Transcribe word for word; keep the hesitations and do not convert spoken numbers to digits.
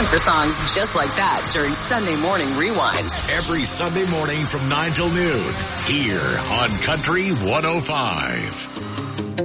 Listen for songs just like that during Sunday Morning Rewind. Every Sunday morning from nine till noon here on Country one oh five.